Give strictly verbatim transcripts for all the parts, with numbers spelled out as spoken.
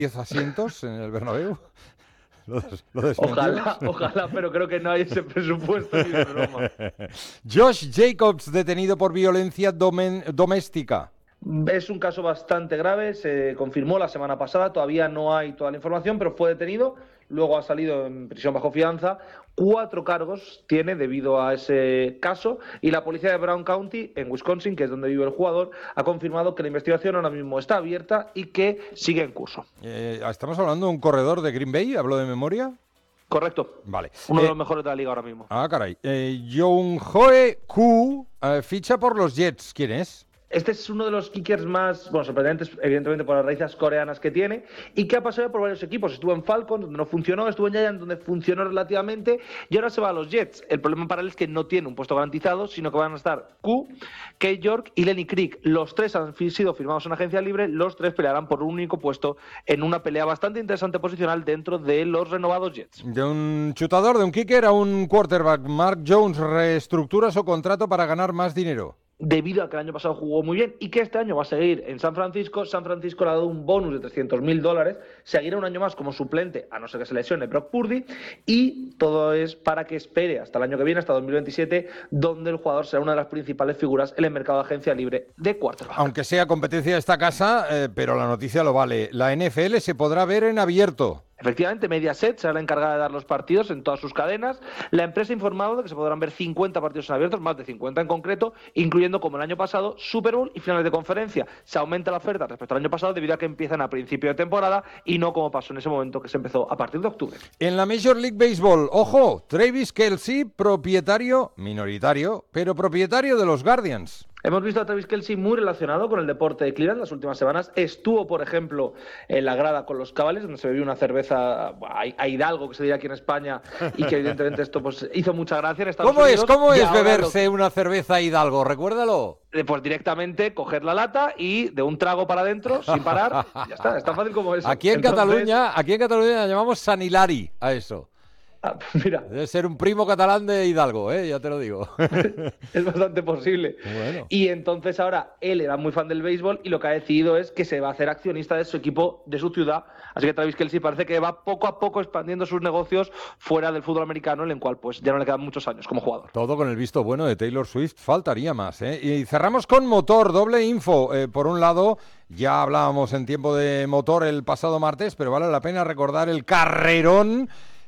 diez asientos en el Bernabéu. Lo, lo ojalá, ojalá, pero creo que no hay ese presupuesto ni de broma. Josh Jacobs, detenido por violencia domen, doméstica. Es un caso bastante grave, se confirmó la semana pasada, todavía no hay toda la información, pero fue detenido, luego ha salido en prisión bajo fianza. Cuatro cargos tiene debido a ese caso y la policía de Brown County, en Wisconsin, que es donde vive el jugador, ha confirmado que la investigación ahora mismo está abierta y que sigue en curso. Eh, ¿Estamos hablando de un corredor de Green Bay? ¿Hablo de memoria? Correcto. Vale. Uno eh, de los mejores de la liga ahora mismo. Ah, caray. Eh, Young-Hoe Koo eh, ficha por los Jets. ¿Quién es? Este es uno de los kickers más, bueno, sorprendentes, evidentemente por las raíces coreanas que tiene, y que ha pasado por varios equipos. Estuvo en Falcons, donde no funcionó, estuvo en Giants, donde funcionó relativamente, y ahora se va a los Jets. El problema para él es que no tiene un puesto garantizado, sino que van a estar Q, Kate York y Lenny Creek. Los tres han sido firmados en agencia libre, los tres pelearán por un único puesto en una pelea bastante interesante posicional dentro de los renovados Jets. De un chutador, de un kicker a un quarterback. Mark Jones reestructura su contrato para ganar más dinero. Debido a que el año pasado jugó muy bien y que este año va a seguir en San Francisco, San Francisco le ha dado un bonus de trescientos mil dólares, seguirá un año más como suplente, a no ser que se lesione Brock Purdy, y todo es para que espere hasta el año que viene, hasta dos mil veintisiete, donde el jugador será una de las principales figuras en el mercado de agencia libre de quarterback. Aunque sea competencia de esta casa, eh, pero la noticia lo vale. La N F L se podrá ver en abierto. Efectivamente, Mediaset será la encargada de dar los partidos en todas sus cadenas. La empresa ha informado de que se podrán ver cincuenta partidos en abiertos, más de cincuenta en concreto, incluyendo, como el año pasado, Super Bowl y finales de conferencia. Se aumenta la oferta respecto al año pasado debido a que empiezan a principio de temporada y no como pasó en ese momento que se empezó a partir de octubre. En la Major League Baseball, ojo, Travis Kelce, propietario, minoritario, pero propietario de los Guardians. Hemos visto a Travis Kelce muy relacionado con el deporte de Cleveland las últimas semanas. Estuvo, por ejemplo, en la grada con los Cavaliers, donde se bebió una cerveza a Hidalgo, que se diría aquí en España, y que evidentemente esto pues hizo mucha gracia en Estados ¿Cómo Unidos. es, cómo es lo... beberse una cerveza a Hidalgo? Recuérdalo. Pues directamente coger la lata y de un trago para adentro, sin parar, ya está, es tan fácil como eso. Aquí en Entonces... Cataluña, aquí en Cataluña llamamos San Hilari a eso. Ah, mira. Debe ser un primo catalán de Hidalgo, ¿eh? Ya te lo digo. Es bastante posible. Bueno. Y entonces ahora él era muy fan del béisbol y lo que ha decidido es que se va a hacer accionista de su equipo, de su ciudad. Así que Travis Kelce parece que va poco a poco expandiendo sus negocios fuera del fútbol americano, en el cual pues ya no le quedan muchos años como jugador. Todo con el visto bueno de Taylor Swift, faltaría más, ¿eh? Y cerramos con motor, doble info. Eh, por un lado, ya hablábamos en tiempo de motor el pasado martes, pero vale la pena recordar el carrerón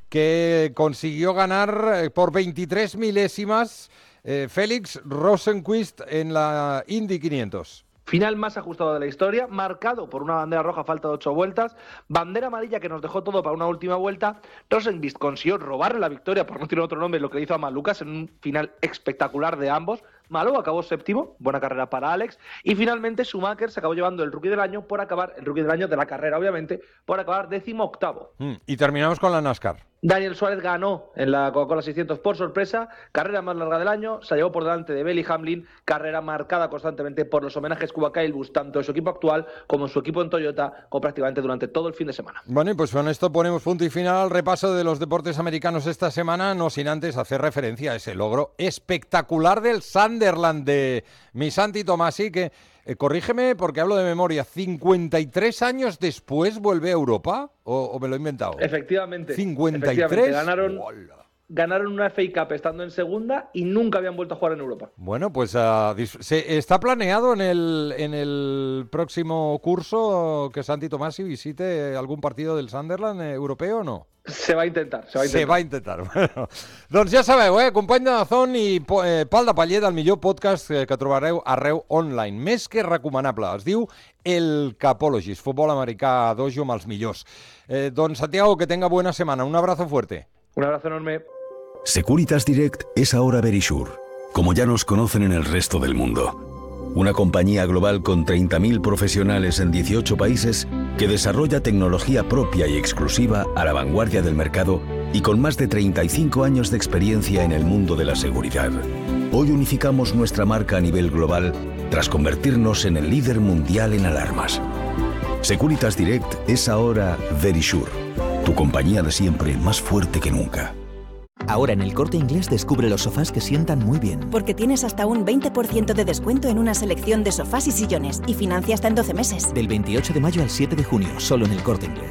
que consiguió ganar por veintitrés milésimas eh, Félix Rosenqvist en la Indy quinientos. Final más ajustado de la historia, marcado por una bandera roja a falta de ocho vueltas, bandera amarilla que nos dejó todo para una última vuelta. Rosenqvist consiguió robarle la victoria, por no tener otro nombre, lo que le hizo a Malukas en un final espectacular de ambos. Malou acabó séptimo, buena carrera para Alex, y finalmente Schumacher se acabó llevando el rookie del año por acabar, el rookie del año de la carrera obviamente, por acabar décimo octavo. Mm, y terminamos con la NASCAR. Daniel Suárez ganó en la Coca-Cola seiscientos por sorpresa, carrera más larga del año, se llevó por delante de Belly Hamlin, carrera marcada constantemente por los homenajes Cuba Kyle tanto en su equipo actual como en su equipo en Toyota, con prácticamente durante todo el fin de semana. Bueno, y pues con esto ponemos punto y final al repaso de los deportes americanos esta semana, no sin antes hacer referencia a ese logro espectacular del Sunderland de mi Santi Tomasi, que, eh, corrígeme porque hablo de memoria, ¿cincuenta y tres años después vuelve a Europa? ¿O, o me lo he inventado? Efectivamente. ¿cincuenta y tres? Efectivamente, ganaron... ¡Hola! Ganaron una F A Cup estando en segunda y nunca habían vuelto a jugar en Europa. Bueno, pues uh, se, está planeado en el, en el próximo curso que Santi Tomasi visite algun partido del Sunderland eh, europeu o no? Se va a intentar, se va a intentar. Se va a intentar. Bueno, doncs ja sabeu, eh? Company de Dazón i eh, Pal de Paller del millor podcast eh, que trobareu arreu online. Més que recomanable. Es diu El Capologist, futbol americà a dojo amb els millors. Eh, doncs, Santiago, que tenga buena semana. Un abrazo fuerte. Un abrazo enorme. Securitas Direct es ahora Verisure, como ya nos conocen en el resto del mundo. Una compañía global con treinta mil profesionales en dieciocho países que desarrolla tecnología propia y exclusiva a la vanguardia del mercado y con más de treinta y cinco años de experiencia en el mundo de la seguridad. Hoy unificamos nuestra marca a nivel global tras convertirnos en el líder mundial en alarmas. Securitas Direct es ahora Verisure, tu compañía de siempre más fuerte que nunca. Ahora en El Corte Inglés descubre los sofás que sientan muy bien. Porque tienes hasta un veinte por ciento de descuento en una selección de sofás y sillones y financia hasta en doce meses. Del veintiocho de mayo al siete de junio, solo en El Corte Inglés.